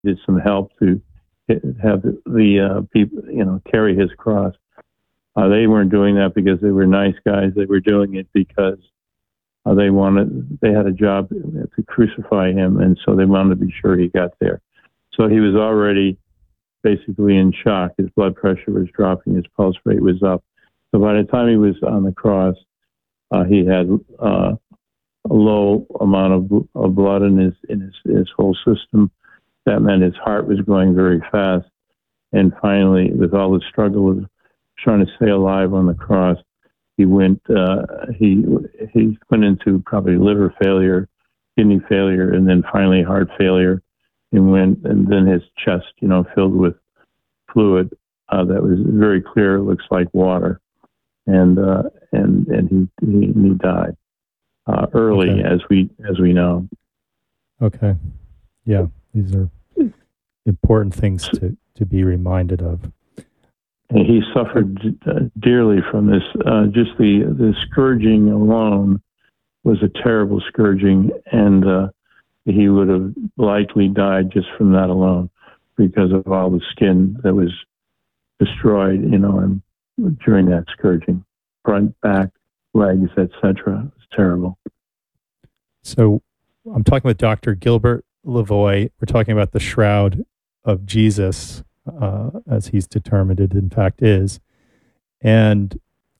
some help to have the people, carry his cross. They weren't doing that because they were nice guys. They were doing it because they had a job to crucify him, and so they wanted to be sure he got there. So he was already basically in shock. His blood pressure was dropping, his pulse rate was up. So by the time he was on the cross, he had a low amount of blood in his whole system. That meant his heart was going very fast. And finally, with all the struggle of trying to stay alive on the cross, he went into probably liver failure, kidney failure, and then finally heart failure. And then his chest, filled with fluid that was very clear. It looks like water, and he died early, okay. as we know. Okay, yeah, these are important things to be reminded of. And he suffered dearly from this. Just the scourging alone was a terrible scourging, and he would have likely died just from that alone because of all the skin that was destroyed, and during that scourging, front, back, legs, etc. It was terrible. So I'm talking with Dr. Gilbert Lavoie. We're talking about the shroud of Jesus, as he's determined it in fact is, and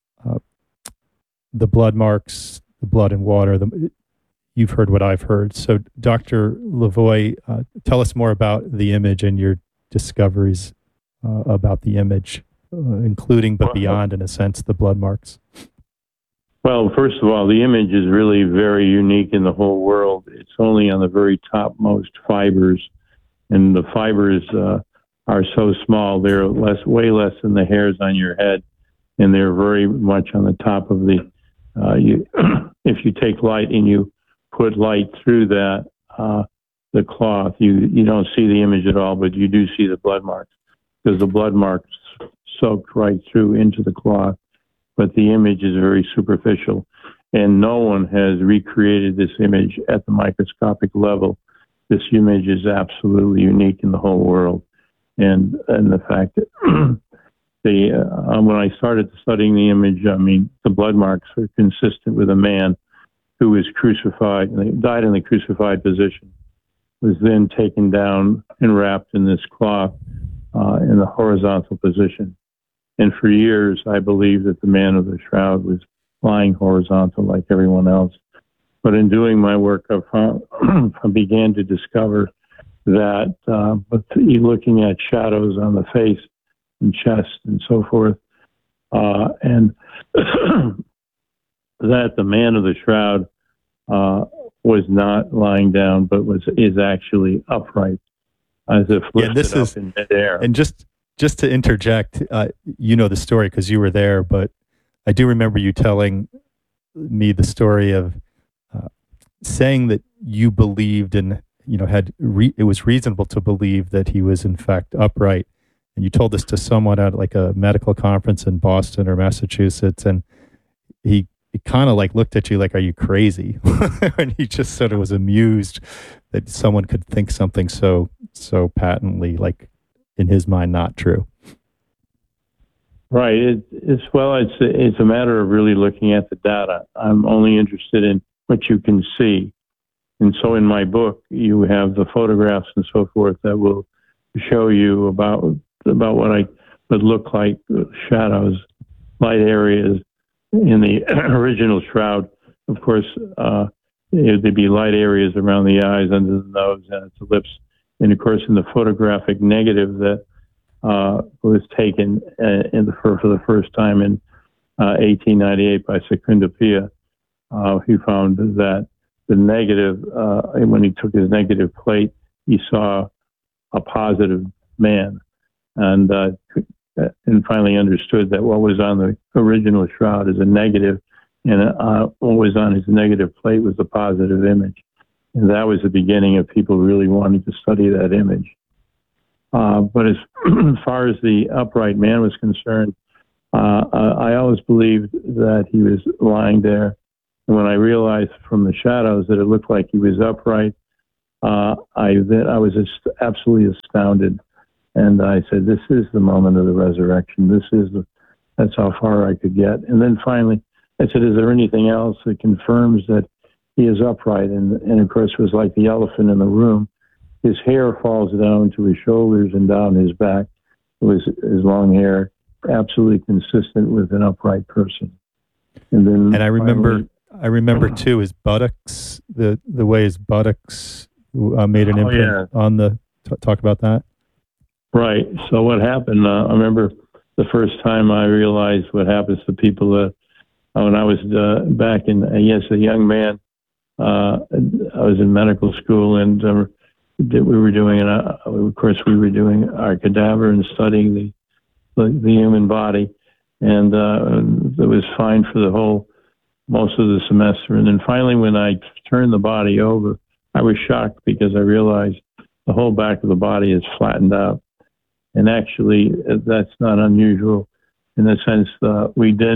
the blood marks, the blood and water. You've heard what I've heard. So, Dr. Lavoie, tell us more about the image and your discoveries about the image, including but beyond, in a sense, the blood marks. Well, first of all, the image is really very unique in the whole world. It's only on the very topmost fibers, and the fibers are so small. They're way less than the hairs on your head, and they're very much on the top of the. If you take light and you put light through that the cloth, you don't see the image at all, but you do see the blood marks because the blood marks soaked right through into the cloth. But the image is very superficial, and no one has recreated this image at the microscopic level. This image is absolutely unique in the whole world, and the fact that when I started studying the image, the blood marks are consistent with a man who was crucified, and he died in the crucified position, was then taken down and wrapped in this cloth in the horizontal position. And for years, I believed that the man of the shroud was lying horizontal like everyone else. But in doing my work, I began to discover that looking at shadows on the face and chest and so forth, and that the man of the shroud was not lying down, but is actually upright, as if lifted up in midair. And just to interject, you know the story because you were there, but I do remember you telling me the story of saying that you believed and it was reasonable to believe that he was in fact upright. And you told this to someone at like a medical conference in Boston or Massachusetts, and he kind of like looked at you like, "Are you crazy?" And he just sort of was amused that someone could think something so patently, like in his mind, not true. Right. It's a matter of really looking at the data. I'm only interested in what you can see, and so in my book, you have the photographs and so forth that will show you about what I would look like, shadows, light areas in the original shroud. Of course, there'd be light areas around the eyes, under the nose, and its lips. And of course, in the photographic negative that was taken for the first time in 1898 by Secundapia, he found that the negative, when he took his negative plate, he saw a positive man, and finally understood that what was on the original shroud is a negative, and what was on his negative plate was a positive image. And that was the beginning of people really wanting to study that image. But as far as the upright man was concerned, I always believed that he was lying there. And when I realized from the shadows that it looked like he was upright, I was absolutely astounded, and I said, "This is the moment of the resurrection. That's how far I could get." And then finally, I said, "Is there anything else that confirms that he is upright?" And of course, it was like the elephant in the room. His hair falls down to his shoulders and down his back. It was his long hair, absolutely consistent with an upright person. And I remember too his buttocks, the way his buttocks made an imprint on the. Talk about that. Right. So what happened? I remember the first time I realized what happens to people that when I was back in, a young man. I was in medical school, and we were doing, of course, we were doing our cadaver and studying the human body, and it was fine for most of the semester. And then finally, when I turned the body over, I was shocked because I realized the whole back of the body is flattened out. And actually, that's not unusual in the sense that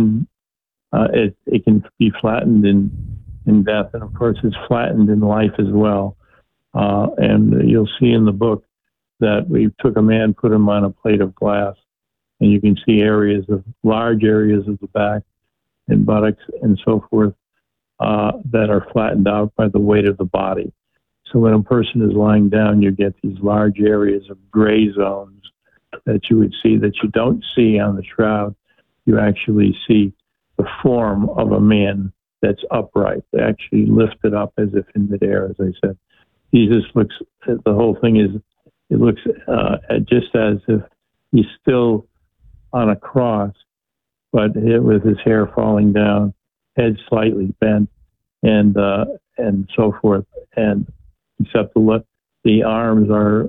it can be flattened in death, and of course, it's flattened in life as well. And you'll see in the book that we took a man, put him on a plate of glass, and you can see large areas of the back and buttocks and so forth that are flattened out by the weight of the body. So when a person is lying down, you get these large areas of gray zones that you would see that you don't see on the shroud. You actually see the form of a man that's upright, actually lifted up as if in midair, as I said. Jesus looks, the whole thing is, it looks just as if he's still on a cross, but with his hair falling down, head slightly bent, and so forth. And except the arms are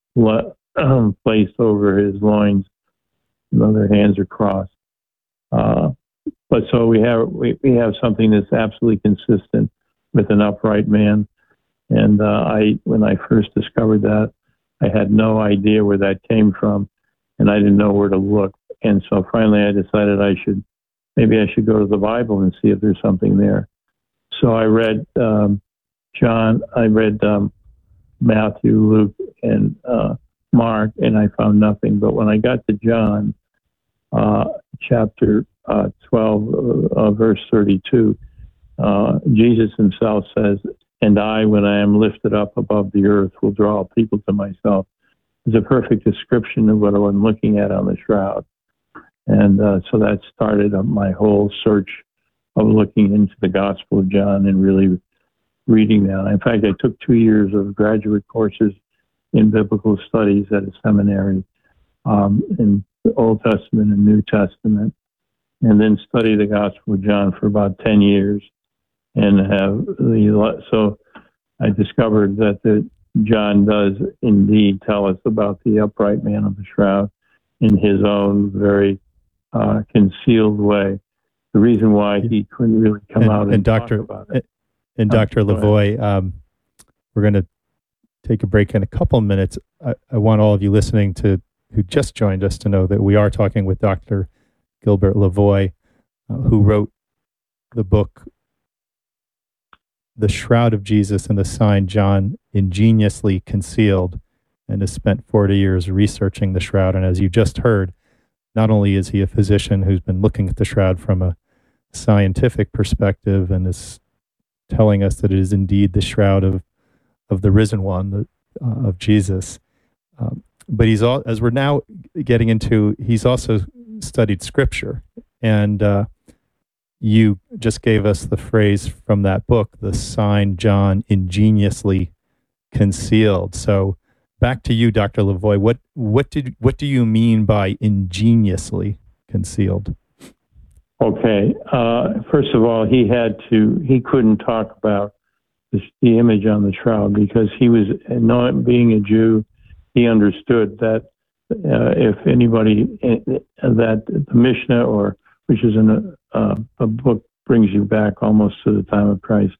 placed over his loins, their hands are crossed. But so we have something that's absolutely consistent with an upright man. And when I first discovered that, I had no idea where that came from, and I didn't know where to look. And so finally, I decided maybe I should go to the Bible and see if there's something there. So I read John, I read Matthew, Luke, and Mark, and I found nothing. But when I got to John, chapter 12, verse 32, Jesus himself says, "And I, when I am lifted up above the earth, will draw people to myself." It's a perfect description of what I'm looking at on the shroud. And so that started my whole search of looking into the Gospel of John and really reading that. In fact, I took 2 years of graduate courses in biblical studies at a seminary in the Old Testament and New Testament, and then studied the Gospel of John for about 10 years. So I discovered that John does indeed tell us about the upright man of the shroud in his own very concealed way. The reason why he couldn't really come out and talk about it. And Dr. Lavoie, we're going to take a break in a couple of minutes. I want all of you listening who just joined us to know that we are talking with Dr. Gilbert Lavoie, who wrote the book The Shroud of Jesus and the Sign John Ingeniously Concealed, and has spent 40 years researching the shroud. And as you just heard, not only is he a physician who's been looking at the shroud from a scientific perspective and is telling us that it is indeed the shroud of the risen one, of Jesus. But as we're now getting into, he's also studied Scripture. And you just gave us the phrase from that book, the sign John ingeniously concealed. So back to you, Dr. Lavoie. What do you mean by ingeniously concealed? Okay. First of all, he couldn't talk about the image on the shroud because he was, not being a Jew, he understood that if anybody, that the Mishnah, which is a book brings you back almost to the time of Christ,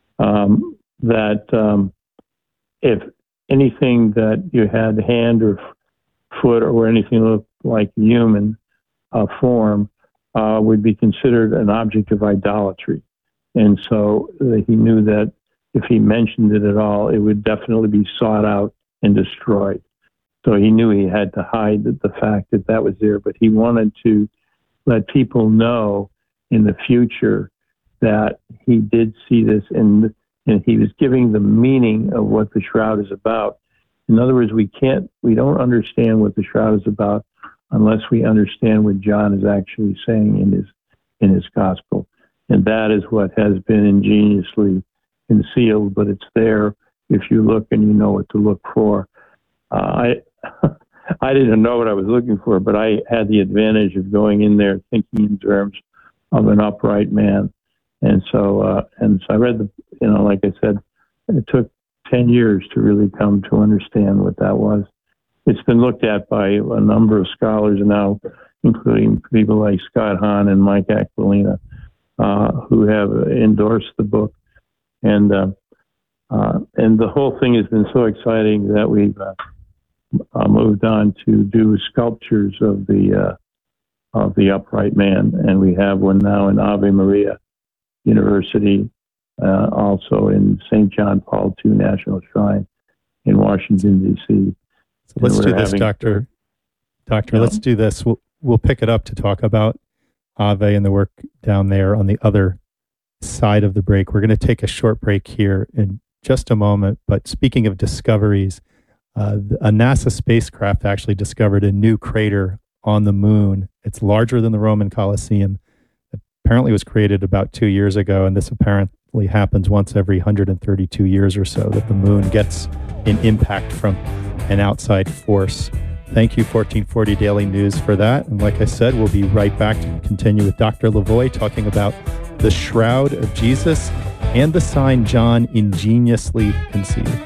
that if anything that you had hand or foot or anything looked like human form would be considered an object of idolatry. And so he knew that if he mentioned it at all, it would definitely be sought out and destroyed. So he knew he had to hide the fact that that was there, but he wanted to let people know in the future that he did see this, and he was giving the meaning of what the shroud is about. In other words, we don't understand what the shroud is about unless we understand what John is actually saying in his gospel. And that is what has been ingeniously concealed, but it's there if you look and you know what to look for. I didn't know what I was looking for, but I had the advantage of going in there thinking in terms of an upright man. And so I read like I said, it took 10 years to really come to understand what that was. It's been looked at by a number of scholars now, including people like Scott Hahn and Mike Aquilina, who have endorsed the book. And the whole thing has been so exciting that we've moved on to do sculptures of the upright man, and we have one now in Ave Maria University, also in St. John Paul II National Shrine in Washington, D.C. So let's do this, Doctor. Let's do this. We'll pick it up to talk about Ave and the work down there on the other side of the break. We're going to take a short break here in just a moment. But speaking of discoveries, a NASA spacecraft actually discovered a new crater on the moon. It's larger than the Roman Colosseum. It apparently was created about 2 years ago, and this apparently happens once every 132 years or so, that the moon gets an impact from an outside force. Thank you, 1440 Daily News, for that. And like I said, we'll be right back to continue with Dr. Lavoie talking about the shroud of Jesus and the sign John ingeniously conceived.